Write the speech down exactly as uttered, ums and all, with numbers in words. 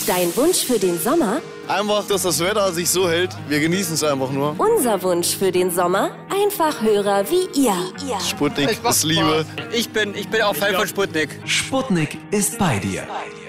Dein Wunsch für den Sommer? Einfach, dass das Wetter sich so hält. Wir genießen es einfach nur. Unser Wunsch für den Sommer? Einfach Hörer wie ihr. Sputnik ist Liebe. Ich bin, ich bin auch Fan von Sputnik. Sputnik ist bei dir.